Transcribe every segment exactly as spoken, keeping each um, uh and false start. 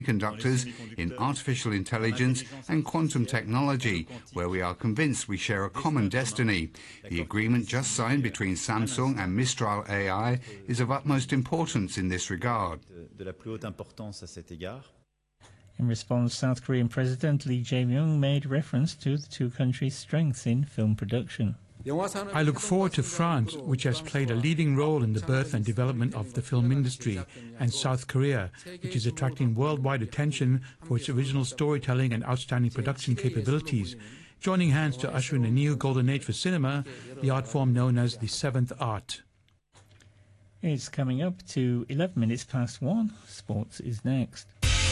Conductors in artificial intelligence and quantum technology, where we are convinced we share a common destiny. The agreement just signed between Samsung and Mistral A I is of utmost importance in this regard. In response, South Korean President Lee Jae-myung made reference to the two countries' strengths in film production. I look forward to France, which has played a leading role in the birth and development of the film industry, and South Korea, which is attracting worldwide attention for its original storytelling and outstanding production capabilities, joining hands to usher in a new golden age for cinema, the art form known as the seventh art. It's coming up to eleven minutes past one. Sports is next.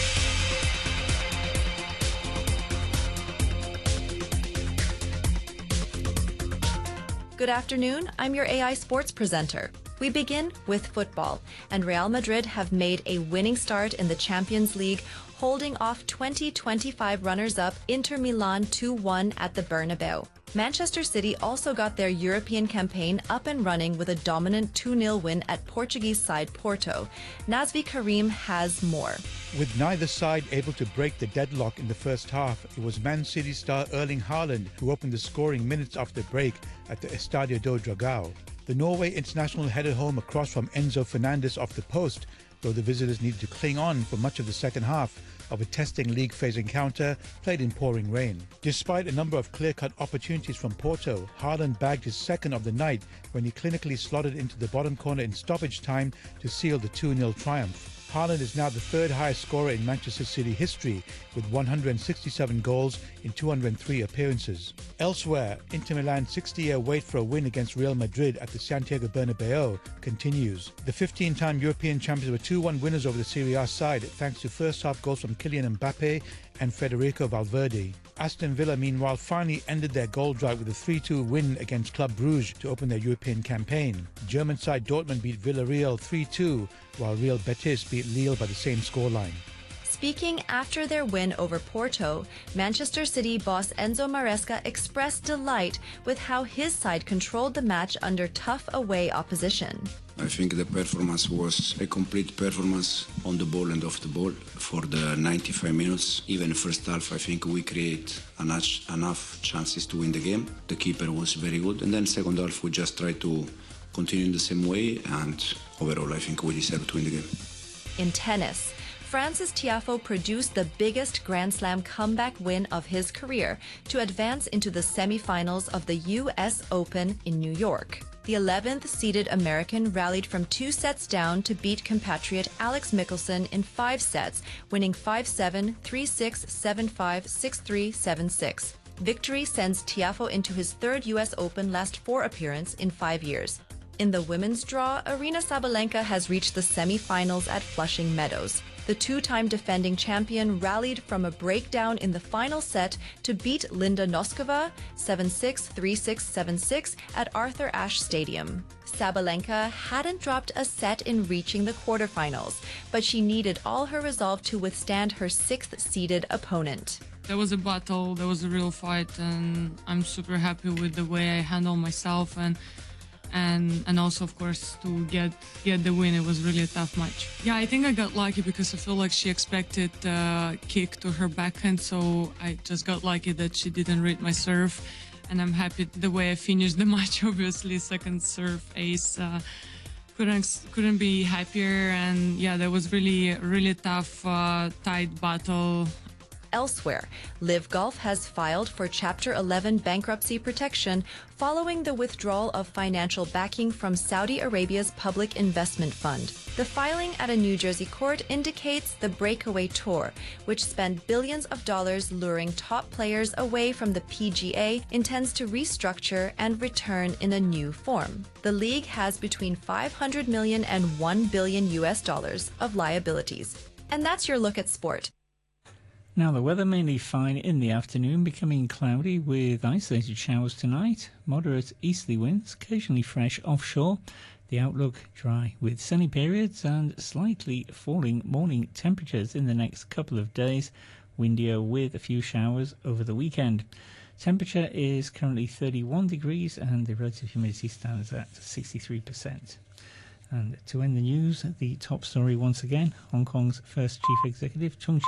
Good afternoon, I'm your A I Sports presenter. We begin with football, and Real Madrid have made a winning start in the Champions League, holding off twenty twenty-five runners-up Inter Milan two one at the Bernabeu. Manchester City also got their European campaign up and running with a dominant two nil win at Portuguese side Porto. Nazvi Karim has more. With neither side able to break the deadlock in the first half, it was Man City star Erling Haaland who opened the scoring minutes after break at the Estadio do Dragão. The Norway international headed home a cross from Enzo Fernandez off the post, though the visitors needed to cling on for much of the second half of a testing league phase encounter played in pouring rain. Despite a number of clear-cut opportunities from Porto, Haaland bagged his second of the night when he clinically slotted into the bottom corner in stoppage time to seal the two nil triumph. Haaland is now the third highest scorer in Manchester City history with one hundred sixty-seven goals in two hundred three appearances. Elsewhere, Inter Milan's sixty-year wait for a win against Real Madrid at the Santiago Bernabeu continues. The fifteen-time European champions were two one winners over the Serie A side thanks to first-half goals from Kylian Mbappe and Federico Valverde. Aston Villa, meanwhile, finally ended their goal drought with a three two win against Club Brugge to open their European campaign. German side Dortmund beat Villarreal three two, while Real Betis beat Lille by the same scoreline. Speaking after their win over Porto, Manchester City boss Enzo Maresca expressed delight with how his side controlled the match under tough away opposition. I think the performance was a complete performance on the ball and off the ball for the ninety-five minutes. Even first half, I think we create enough, enough chances to win the game. The keeper was very good. And then second half, we just tried to continue in the same way. And overall, I think we deserve to win the game. In tennis, Frances Tiafoe produced the biggest Grand Slam comeback win of his career to advance into the semifinals of the U S Open in New York. The eleventh-seeded American rallied from two sets down to beat compatriot Alex Michelsen in five sets, winning five seven, three six, seven five, six three, seven six. Victory sends Tiafoe into his third U S Open last four appearance in five years. In the women's draw, Aryna Sabalenka has reached the semifinals at Flushing Meadows. The two-time defending champion rallied from a breakdown in the final set to beat Linda Noskova seven six, three six, seven six at Arthur Ashe Stadium. Sabalenka hadn't dropped a set in reaching the quarterfinals, but she needed all her resolve to withstand her sixth-seeded opponent. There was a battle, there was a real fight, and I'm super happy with the way I handled myself and and and also, of course, to get get the win. It was really a tough match. Yeah, I think I got lucky because I feel like she expected a kick to her backhand, so I just got lucky that she didn't read my serve, and I'm happy the way I finished the match. Obviously, second serve ace. Uh, couldn't couldn't be happier, and yeah, that was really really tough, uh, tight battle. Elsewhere, Live Golf has filed for Chapter eleven bankruptcy protection following the withdrawal of financial backing from Saudi Arabia's Public Investment Fund. The filing at a New Jersey court indicates the Breakaway Tour, which spent billions of dollars luring top players away from the P G A, intends to restructure and return in a new form. The league has between five hundred million and one billion U S dollars of liabilities. And that's your look at sport. Now, the weather mainly fine in the afternoon, becoming cloudy with isolated showers tonight, moderate easterly winds, occasionally fresh offshore. The outlook dry with sunny periods and slightly falling morning temperatures in the next couple of days, windier with a few showers over the weekend. Temperature is currently thirty-one degrees and the relative humidity stands at sixty-three percent. And to end the news, the top story once again, Hong Kong's first chief executive, Chung